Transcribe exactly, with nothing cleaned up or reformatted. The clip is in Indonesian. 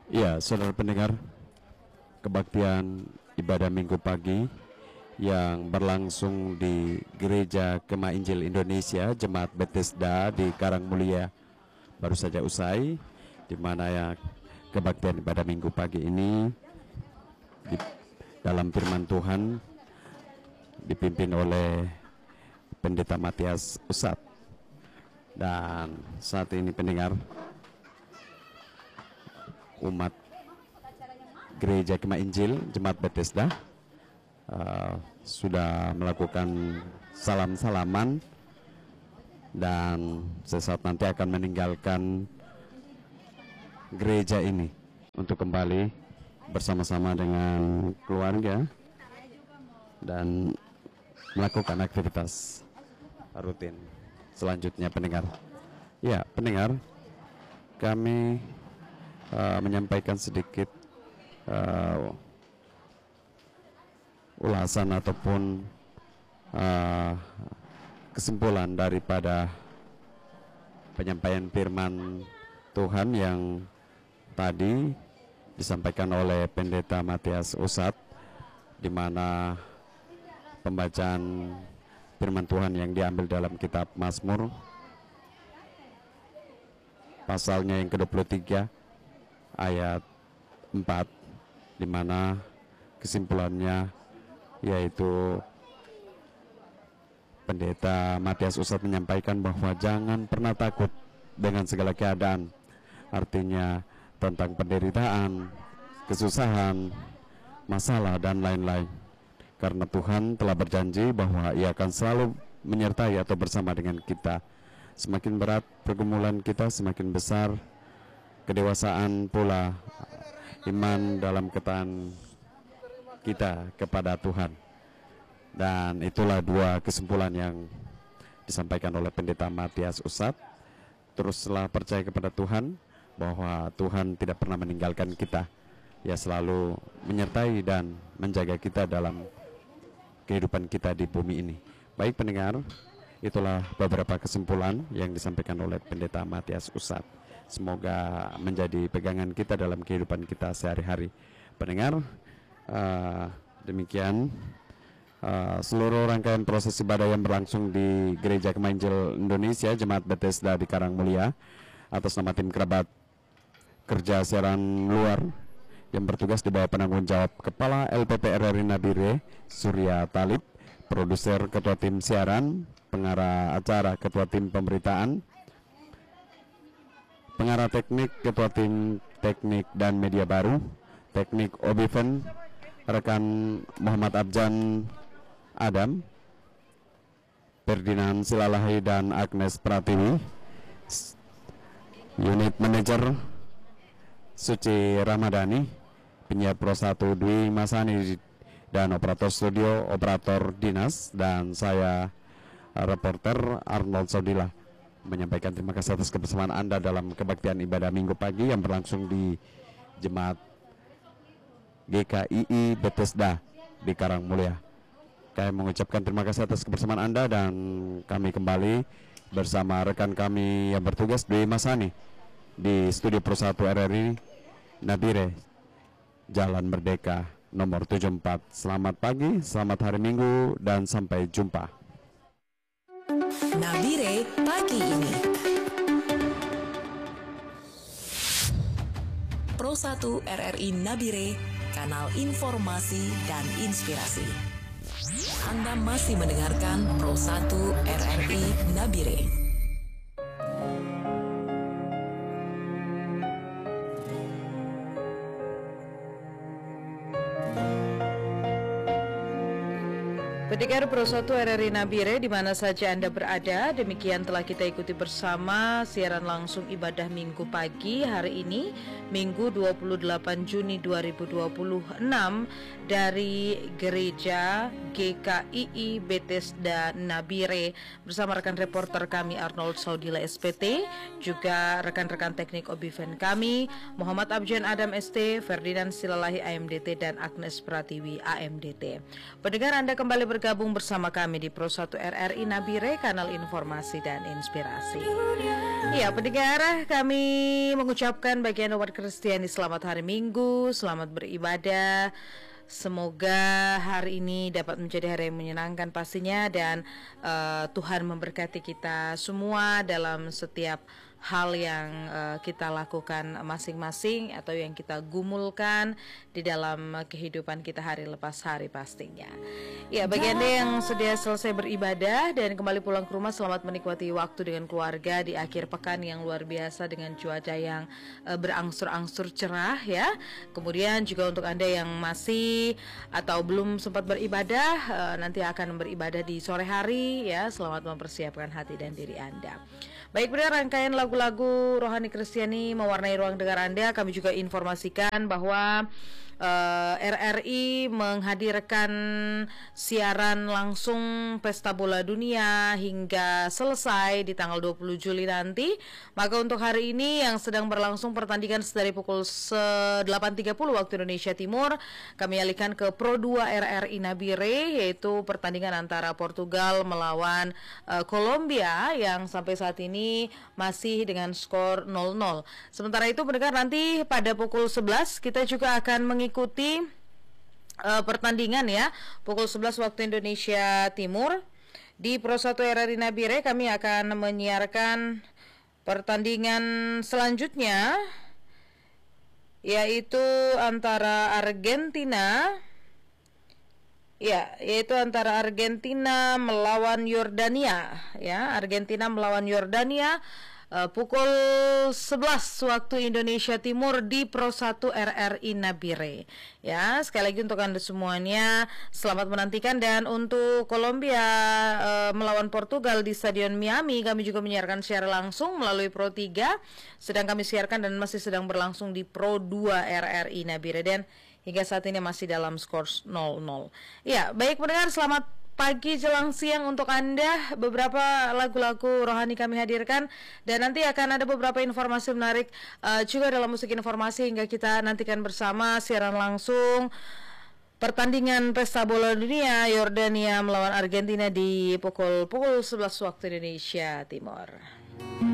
Ya, saudara pendengar, kebaktian ibadah minggu pagi yang berlangsung di Gereja Gema Injil Indonesia Jemaat Bethesda di Karangmulia baru saja usai, di mana ya kebaktian ibadah minggu pagi ini di, dalam firman Tuhan dipimpin oleh Pendeta Matias Usat. Dan saat ini pendengar, umat Gereja Gema Injil Jemaat Bethesda uh, sudah melakukan salam-salaman dan sesaat nanti akan meninggalkan gereja ini untuk kembali bersama-sama dengan keluarga dan melakukan aktivitas rutin selanjutnya. Pendengar, ya pendengar, kami Uh, menyampaikan sedikit uh, ulasan ataupun uh, kesimpulan daripada penyampaian firman Tuhan yang tadi disampaikan oleh Pendeta Matias Usat, di mana pembacaan firman Tuhan yang diambil dalam kitab Mazmur pasalnya yang ke dua puluh tiga ayat empat, di mana kesimpulannya yaitu Pendeta Matias Usat menyampaikan bahwa jangan pernah takut dengan segala keadaan, artinya tentang penderitaan, kesusahan, masalah dan lain-lain, karena Tuhan telah berjanji bahwa Ia akan selalu menyertai atau bersama dengan kita. Semakin berat pergumulan kita, semakin besar kedewasaan pula iman dalam ketaatan kita kepada Tuhan. Dan itulah dua kesimpulan yang disampaikan oleh Pendeta Matias Usat. Teruslah percaya kepada Tuhan bahwa Tuhan tidak pernah meninggalkan kita. Ia selalu menyertai dan menjaga kita dalam kehidupan kita di bumi ini. Baik pendengar, itulah beberapa kesimpulan yang disampaikan oleh Pendeta Matias Usat. Semoga menjadi pegangan kita dalam kehidupan kita sehari-hari. Pendengar, uh, demikian uh, seluruh rangkaian proses ibadah yang berlangsung di Gereja Gema Injil Indonesia Jemaat Bethesda di Karangmulia atas nama tim kerabat kerja siaran luar yang bertugas di bawah penanggung jawab Kepala L P P R R I Nabire Surya Talib, produser ketua tim siaran, pengarah acara ketua tim pemberitaan, pengarah teknik ketua tim teknik dan media baru, teknik Obiven rekan Muhammad Abjan Adam, Ferdinand Silalahi dan Agnes Pratiwi, unit manager Suci Ramadhani, penyiar Pro satu Dwi Masani, dan operator studio operator dinas, dan saya reporter Arnold Saudila menyampaikan terima kasih atas kebersamaan Anda dalam kebaktian ibadah minggu pagi yang berlangsung di Jemaat G K I I Bethesda di Karangmulia. Kami mengucapkan terima kasih atas kebersamaan Anda, dan kami kembali bersama rekan kami yang bertugas Dwi Masani di studio Pro satu R R I Nabire, Jalan Merdeka nomor tujuh puluh empat. Selamat pagi, selamat hari Minggu, dan sampai jumpa. Nabire pagi ini. Pro satu R R I Nabire, kanal informasi dan inspirasi. Anda masih mendengarkan Pro satu R R I Nabire. Pendengar Pro satu R R I Nabire di mana saja Anda berada, demikian telah kita ikuti bersama siaran langsung ibadah minggu pagi hari ini, Minggu dua puluh delapan Juni dua ribu dua puluh enam dari Gereja G K I I Bethesda Nabire bersama rekan reporter kami Arnold Saudila S P T, juga rekan-rekan teknik Obiven kami Muhammad Abjan Adam S T, Ferdinand Silalahi A M D T, dan Agnes Pratiwi A M D T. Pendengar, Anda kembali ber bergabung bersama kami di Pro satu R R I Nabire, kanal informasi dan inspirasi. Ya, pendengar, kami mengucapkan bagian umat Kristiani selamat hari Minggu, selamat beribadah. Semoga hari ini dapat menjadi hari yang menyenangkan pastinya, dan uh, Tuhan memberkati kita semua dalam setiap hal yang uh, kita lakukan masing-masing atau yang kita gumulkan di dalam kehidupan kita hari lepas hari pastinya. Ya, bagi Anda yang sudah selesai beribadah dan kembali pulang ke rumah, selamat menikmati waktu dengan keluarga di akhir pekan yang luar biasa dengan cuaca yang uh, berangsur-angsur cerah ya. Kemudian juga untuk Anda yang masih atau belum sempat beribadah, uh, nanti akan beribadah di sore hari ya. Selamat mempersiapkan hati dan diri Anda. Baik, benar, rangkaian lagu-lagu rohani Kristiani mewarnai ruang dengar Anda. Kami juga informasikan bahwa uh, R R I menghadirkan siaran langsung Pesta Bola Dunia hingga selesai di tanggal dua puluh Juli nanti. Maka untuk hari ini yang sedang berlangsung pertandingan dari pukul delapan tiga puluh waktu Indonesia Timur, kami alihkan ke Pro dua R R I Nabire, yaitu pertandingan antara Portugal melawan uh, Kolombia yang sampai saat ini masih dengan skor nol nol. Sementara itu pendengar, nanti pada pukul sebelas kita juga akan mengikuti uh, pertandingan ya, pukul sebelas waktu Indonesia Timur di Pro satu R R I Nabire. Kami akan menyiarkan pertandingan selanjutnya, yaitu antara Argentina Ya, yaitu antara Argentina melawan Yordania. Ya, Argentina melawan Yordania uh, pukul sebelas waktu Indonesia Timur di Pro satu R R I Nabire. Ya, sekali lagi untuk Anda semuanya selamat menantikan. Dan untuk Kolombia uh, melawan Portugal di Stadion Miami, kami juga menyiarkan secara langsung melalui Pro tiga. Sedang kami siarkan dan masih sedang berlangsung di Pro dua R R I Nabire, dan hingga saat ini masih dalam skor nol nol. Ya, baik pendengar, selamat pagi jelang siang untuk Anda. Beberapa lagu-lagu rohani kami hadirkan, dan nanti akan ada beberapa informasi menarik uh, juga dalam musik informasi, hingga kita nantikan bersama siaran langsung pertandingan Pesta Bola Dunia Yordania melawan Argentina di pukul pukul sebelas waktu Indonesia Timur.